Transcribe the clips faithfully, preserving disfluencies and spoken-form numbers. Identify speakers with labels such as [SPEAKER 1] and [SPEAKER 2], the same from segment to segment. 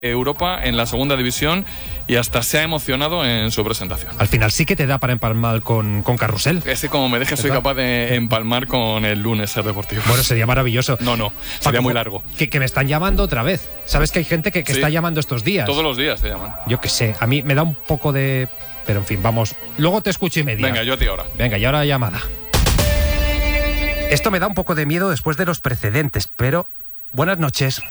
[SPEAKER 1] Europa en la segunda división y hasta se ha emocionado en su presentación.
[SPEAKER 2] Al final sí que te da para empalmar con, con Carrusel.
[SPEAKER 1] Ese como me deje soy capaz de empalmar con el lunes Ser Deportivo.
[SPEAKER 2] Bueno, sería maravilloso.
[SPEAKER 1] No, no, sería
[SPEAKER 2] Paco,
[SPEAKER 1] muy largo.
[SPEAKER 2] Que, que me están llamando otra vez. ¿Sabes que hay gente que, que
[SPEAKER 1] Sí.
[SPEAKER 2] está llamando estos días?
[SPEAKER 1] Todos los días te llaman.
[SPEAKER 2] Yo qué sé, a mí me da un poco de... Pero en fin, vamos. Luego te escucho y media.
[SPEAKER 1] Venga, yo a ti ahora.
[SPEAKER 2] Venga, y ahora llamada. Esto me da un poco de miedo después de los precedentes, pero... Buenas noches.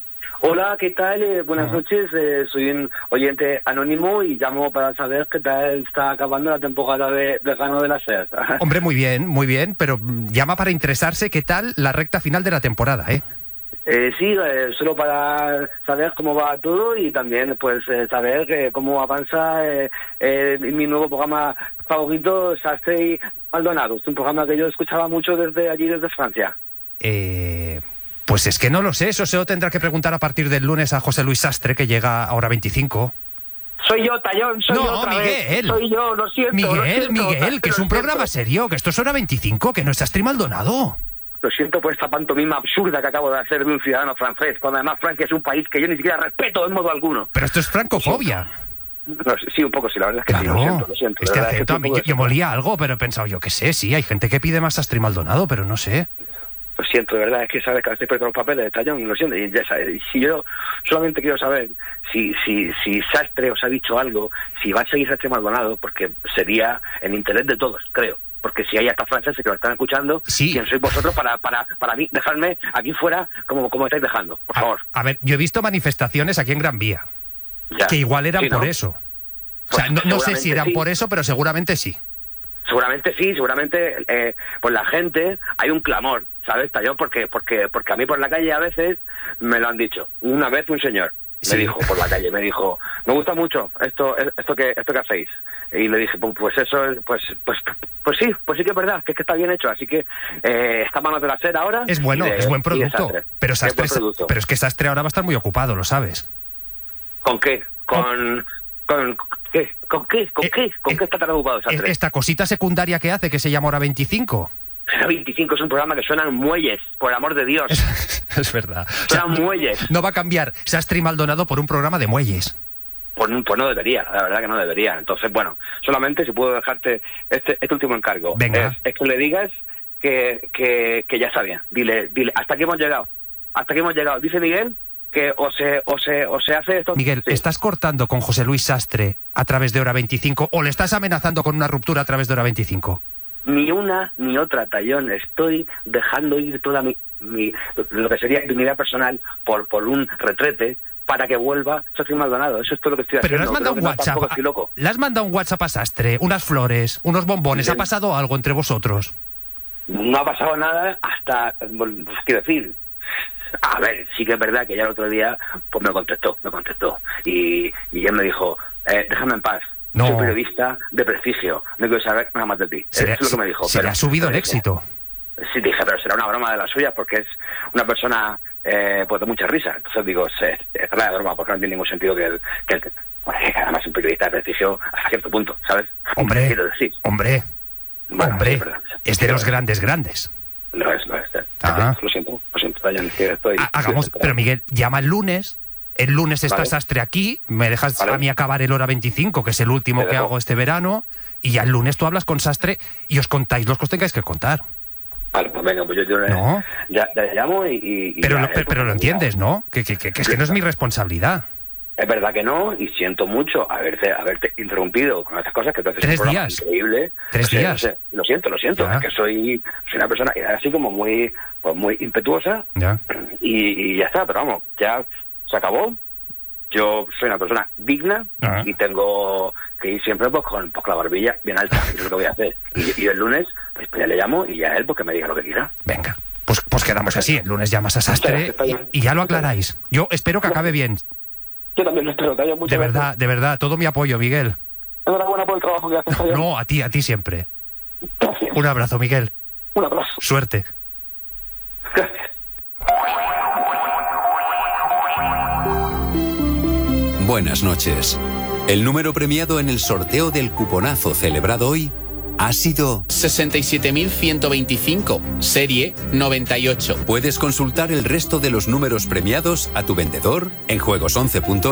[SPEAKER 3] Hola, ¿qué tal? Eh, buenas
[SPEAKER 2] Ah.
[SPEAKER 3] noches. Eh, soy un oyente anónimo y llamo para saber qué tal está acabando la temporada de verano de la SER.
[SPEAKER 2] Hombre, muy bien, muy bien, pero mm, llama para interesarse qué tal la recta final de la temporada, ¿eh?
[SPEAKER 3] eh, sí, eh, solo para saber cómo va todo y también pues eh, saber eh, cómo avanza eh, eh, mi nuevo programa favorito, Sastre y Maldonado. Es un programa que yo escuchaba mucho desde allí, desde Francia.
[SPEAKER 2] Eh... Pues es que no lo sé, eso se lo tendrá que preguntar a partir del lunes a José Luis Sastre, que llega a hora veinticinco.
[SPEAKER 3] Soy yo, Tallón, soy
[SPEAKER 2] No,
[SPEAKER 3] yo otra
[SPEAKER 2] Miguel.
[SPEAKER 3] vez. Soy yo, lo siento.
[SPEAKER 2] Miguel,
[SPEAKER 3] lo siento,
[SPEAKER 2] Miguel, que es
[SPEAKER 3] lo
[SPEAKER 2] un programa
[SPEAKER 3] siento.
[SPEAKER 2] serio, que esto es hora veinticinco, que no es Sastre y Maldonado.
[SPEAKER 3] Lo siento por esta pantomima absurda que acabo de hacer de un ciudadano francés, cuando además Francia es un país que yo ni siquiera respeto en modo alguno.
[SPEAKER 2] Pero esto es francofobia.
[SPEAKER 3] No, sí, un poco sí, la verdad es que sí, lo
[SPEAKER 2] Claro,
[SPEAKER 3] siento, lo siento.
[SPEAKER 2] este
[SPEAKER 3] la verdad es que
[SPEAKER 2] acento a
[SPEAKER 3] estoy
[SPEAKER 2] mí,
[SPEAKER 3] un
[SPEAKER 2] yo,
[SPEAKER 3] poco
[SPEAKER 2] yo molía algo, pero he pensado, yo qué sé, sí, hay gente que pide más Sastre y Maldonado, pero no sé.
[SPEAKER 3] Lo siento, de verdad, es que sabes que a veces pierdo los papeles de Tallón, lo siento, y ya sabes, y si yo solamente quiero saber si si si Sastre os ha dicho algo, si va a seguir Sastre Maldonado, porque sería en interés de todos, creo. Porque si hay hasta franceses que lo están escuchando,
[SPEAKER 2] Sí.
[SPEAKER 3] ¿quién sois vosotros para para para mí dejarme aquí fuera como, como estáis dejando? Por favor.
[SPEAKER 2] A, a ver, yo he visto manifestaciones aquí en Gran Vía,
[SPEAKER 3] Ya.
[SPEAKER 2] que igual eran
[SPEAKER 3] Sí, ¿no?
[SPEAKER 2] por eso. O sea,
[SPEAKER 3] Pues
[SPEAKER 2] no, no sé si
[SPEAKER 3] seguramente
[SPEAKER 2] eran
[SPEAKER 3] sí.
[SPEAKER 2] por eso, pero seguramente sí.
[SPEAKER 3] Seguramente sí, seguramente eh, por la gente hay un clamor, ¿sabes, Tallón? Porque, porque, porque a mí por la calle a veces me lo han dicho. Una vez un señor
[SPEAKER 2] Sí.
[SPEAKER 3] me dijo por la calle, me dijo, me gusta mucho esto esto que esto que hacéis. Y le dije, pues, pues eso, pues pues pues sí, pues sí que es verdad, que es que está bien hecho. Así que eh, está manos de la SER ahora.
[SPEAKER 2] Es bueno,
[SPEAKER 3] y de-
[SPEAKER 2] es buen
[SPEAKER 3] y de
[SPEAKER 2] producto.
[SPEAKER 3] Sastre.
[SPEAKER 2] Pero
[SPEAKER 3] Es
[SPEAKER 2] Sastre,
[SPEAKER 3] buen producto.
[SPEAKER 2] pero es que Sastre ahora va a estar muy ocupado, lo sabes.
[SPEAKER 3] ¿Con qué? Con... ¿Con qué? ¿Con qué? ¿Con
[SPEAKER 2] Eh,
[SPEAKER 3] qué? ¿Con
[SPEAKER 2] eh,
[SPEAKER 3] qué está tan ocupado Sastre?
[SPEAKER 2] Esta cosita secundaria que hace, que se llama Hora veinticinco.
[SPEAKER 3] veinticinco es un programa que suenan muelles, por el amor de Dios.
[SPEAKER 2] Es verdad. O sea,
[SPEAKER 3] Suenan muelles.
[SPEAKER 2] no va a cambiar Sastre y Maldonado por un programa de muelles.
[SPEAKER 3] Pues, pues no debería, la verdad que no debería. Entonces, bueno, solamente si puedo dejarte este, este último encargo.
[SPEAKER 2] Venga.
[SPEAKER 3] Es, es que le digas que, que, que ya está bien. Dile, dile, hasta aquí hemos llegado. Hasta aquí hemos llegado. Dice Miguel que o se, o se, o se hace esto...
[SPEAKER 2] Miguel,
[SPEAKER 3] Sí.
[SPEAKER 2] ¿estás cortando con José Luis Sastre a través de Hora veinticinco o le estás amenazando con una ruptura a través de Hora veinticinco?
[SPEAKER 3] Ni una ni otra, Tallón. Estoy dejando ir toda mi, mi lo que sería mi vida personal por, por un retrete para que vuelva Sastre Maldonado. Eso es todo lo que estoy
[SPEAKER 2] Pero le
[SPEAKER 3] haciendo.
[SPEAKER 2] has mandado
[SPEAKER 3] Creo
[SPEAKER 2] un
[SPEAKER 3] que no,
[SPEAKER 2] WhatsApp.
[SPEAKER 3] tampoco estoy loco.
[SPEAKER 2] Le has mandado un WhatsApp a Sastre, unas flores, unos bombones. ¿Ha
[SPEAKER 3] Bien.
[SPEAKER 2] pasado algo entre vosotros?
[SPEAKER 3] No ha pasado nada hasta, bueno, pues, quiero decir, a ver, sí que es verdad que ya el otro día pues me contestó, me contestó y, y él me dijo, eh, déjame en paz,
[SPEAKER 2] No.
[SPEAKER 3] soy periodista de prestigio, no quiero saber nada más de ti.
[SPEAKER 2] Se le,
[SPEAKER 3] es lo que me dijo.
[SPEAKER 2] se le
[SPEAKER 3] pero-
[SPEAKER 2] ha subido el
[SPEAKER 3] pero dije,
[SPEAKER 2] éxito.
[SPEAKER 3] Sí, dije, pero será una broma de las suyas porque es una persona eh, pues de mucha risa. Entonces digo, se, es la de broma porque no tiene ningún sentido que el, que el bueno, que además un periodista de prestigio hasta cierto punto, ¿sabes?
[SPEAKER 2] Hombre,
[SPEAKER 3] Quiero decir,
[SPEAKER 2] hombre,
[SPEAKER 3] bueno,
[SPEAKER 2] hombre,
[SPEAKER 3] es verdad.
[SPEAKER 2] es de
[SPEAKER 3] Sí,
[SPEAKER 2] los
[SPEAKER 3] es verdad.
[SPEAKER 2] grandes, grandes.
[SPEAKER 3] No es, no es.
[SPEAKER 2] Ah.
[SPEAKER 3] Lo siento, lo siento, Dayan, es que estoy...
[SPEAKER 2] Ha- Hagamos,
[SPEAKER 3] estoy
[SPEAKER 2] pero Miguel, llama el lunes. El lunes está
[SPEAKER 3] Vale.
[SPEAKER 2] Sastre aquí, me dejas
[SPEAKER 3] Vale.
[SPEAKER 2] a mí acabar el Hora veinticinco, que es el último
[SPEAKER 3] Te
[SPEAKER 2] que
[SPEAKER 3] dejo.
[SPEAKER 2] hago este verano, y ya el lunes tú hablas con Sastre y os contáis los que os tengáis que contar.
[SPEAKER 3] Vale, pues venga, pues yo, yo
[SPEAKER 2] No.
[SPEAKER 3] ya, ya le llamo y... y- y
[SPEAKER 2] Pero,
[SPEAKER 3] ya,
[SPEAKER 2] lo,
[SPEAKER 3] eh,
[SPEAKER 2] pero, pero lo
[SPEAKER 3] pues,
[SPEAKER 2] entiendes, ¿no? Que, que, que, que es que no es mi responsabilidad.
[SPEAKER 3] Es verdad que no, y siento mucho haberte haberte interrumpido con estas cosas que tú haces
[SPEAKER 2] Tres
[SPEAKER 3] un programa
[SPEAKER 2] días.
[SPEAKER 3] increíble.
[SPEAKER 2] Tres
[SPEAKER 3] No sé,
[SPEAKER 2] días.
[SPEAKER 3] no sé, lo siento, lo siento,
[SPEAKER 2] Ya.
[SPEAKER 3] es que soy, soy una persona así como muy pues muy impetuosa
[SPEAKER 2] Ya.
[SPEAKER 3] y, y ya está, pero vamos, ya se acabó. Yo soy una persona digna
[SPEAKER 2] Ajá.
[SPEAKER 3] y tengo que ir siempre pues con, pues, con la barbilla bien alta, eso es lo que voy a hacer. Y, y el lunes, pues, pues ya le llamo y ya él pues que me diga lo que quiera.
[SPEAKER 2] Venga, pues, pues quedamos así. El lunes llamas a Sastre y, y ya lo aclaráis. Yo espero que acabe bien.
[SPEAKER 3] Yo también lo espero, Tallón, muchas
[SPEAKER 2] De
[SPEAKER 3] gracias.
[SPEAKER 2] verdad, de verdad, todo mi apoyo, Miguel.
[SPEAKER 3] Enhorabuena por el trabajo que haces, Tallón.
[SPEAKER 2] No, a ti, a ti siempre.
[SPEAKER 3] Gracias.
[SPEAKER 2] Un abrazo, Miguel.
[SPEAKER 3] Un abrazo.
[SPEAKER 2] Suerte.
[SPEAKER 3] Gracias.
[SPEAKER 4] Buenas noches. El número premiado en el sorteo del cuponazo celebrado hoy ha sido
[SPEAKER 5] sesenta y siete mil ciento veinticinco, serie noventa y ocho.
[SPEAKER 4] Puedes consultar el resto de los números premiados a tu vendedor en juegos once punto es